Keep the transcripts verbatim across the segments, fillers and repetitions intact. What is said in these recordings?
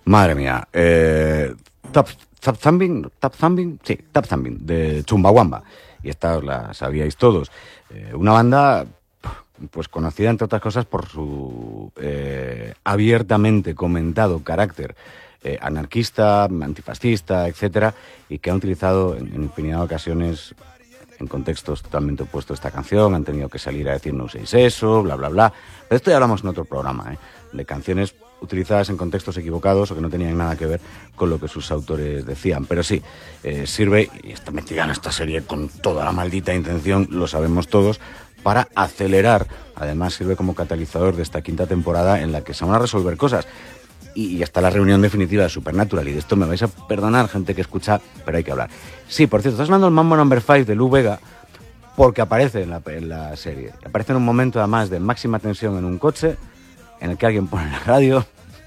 Madre mía. Eh, Tap, tap Thumbing, Tap Thumbing, sí, Tap Thumbing, de Chumbawamba. Y esta os la sabíais todos. Eh, una banda, pues conocida entre otras cosas por su eh, abiertamente comentado carácter eh, anarquista, antifascista, etcétera, y que han utilizado en, en infinidad de ocasiones en contextos totalmente opuestos a esta canción. Han tenido que salir a decir no uséis eso, bla, bla, bla. Pero esto ya hablamos en otro programa, ¿eh? De canciones utilizadas en contextos equivocados o que no tenían nada que ver con lo que sus autores decían. Pero sí, eh, sirve, y está metida en esta serie con toda la maldita intención, lo sabemos todos, para acelerar. Además sirve como catalizador de esta quinta temporada en la que se van a resolver cosas. Y, y hasta la reunión definitiva de Supernatural. Y de esto me vais a perdonar, gente que escucha, pero hay que hablar. Sí, por cierto, estás hablando del Mambo Number five de Lou Bega, porque aparece en la, en la serie. Aparece en un momento, además, de máxima tensión en un coche, en el que alguien pone la radio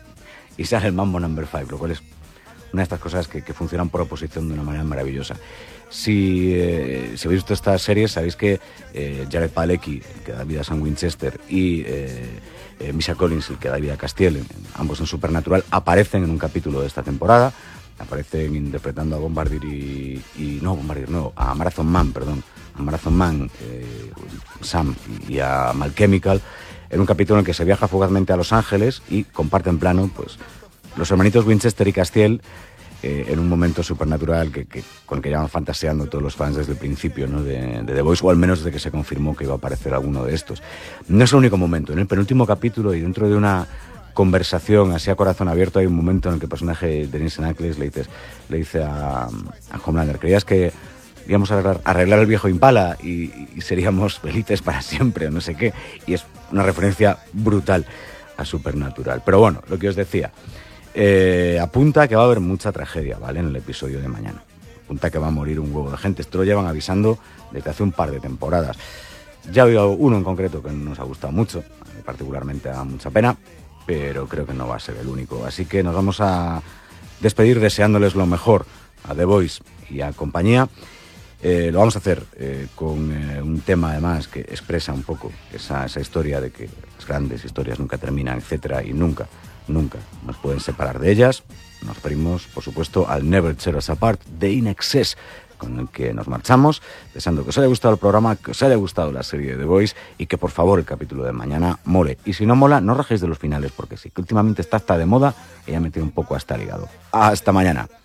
y sale el Mambo Number five, lo cual es una de estas cosas que, que funcionan por oposición de una manera maravillosa. Si, eh, si habéis visto esta serie, sabéis que eh, Jared Padalecki, el que da vida a Sam Winchester, y eh, eh, Misha Collins, el que da vida a Castiel, en, en, ambos en Supernatural, aparecen en un capítulo de esta temporada. Aparecen interpretando a Bombardier y, y no, Bombardier no, a Marathon Man, perdón, a Marathon Man, eh, Sam y, y a Mal Chemical, en un capítulo en el que se viaja fugazmente a Los Ángeles y comparten plano, pues, los hermanitos Winchester y Castiel, eh, en un momento supernatural que, que, con el que llevan fantaseando todos los fans desde el principio, ¿no? de, de The Voice, o al menos desde que se confirmó que iba a aparecer alguno de estos. No es el único momento. En el penúltimo capítulo y dentro de una conversación así a corazón abierto hay un momento en el que el personaje de Denise Ackles le dice, le dice a, a Homelander: ¿creías que íbamos a arreglar, arreglar el viejo Impala y, y seríamos felices para siempre o no sé qué? Y es una referencia brutal a Supernatural. Pero bueno, lo que os decía, eh, apunta que va a haber mucha tragedia, ¿vale? En el episodio de mañana. Apunta que va a morir un huevo de gente. Esto lo llevan avisando desde hace un par de temporadas. Ya ha habido uno en concreto que nos ha gustado mucho, a mí particularmente da mucha pena, pero creo que no va a ser el único. Así que nos vamos a despedir deseándoles lo mejor a The Voice y a compañía. Eh, lo vamos a hacer eh, con eh, un tema además que expresa un poco esa, esa historia de que las grandes historias nunca terminan, etcétera, y nunca, nunca nos pueden separar de ellas. Nos referimos, por supuesto, al Never Tear Us Apart de In Excess, con el que nos marchamos, deseando que os haya gustado el programa, que os haya gustado la serie de The Voice y que por favor el capítulo de mañana mole. Y si no mola, no rajéis de los finales, porque sí, que últimamente está hasta de moda y ya me tiene un poco hasta ligado. Hasta mañana.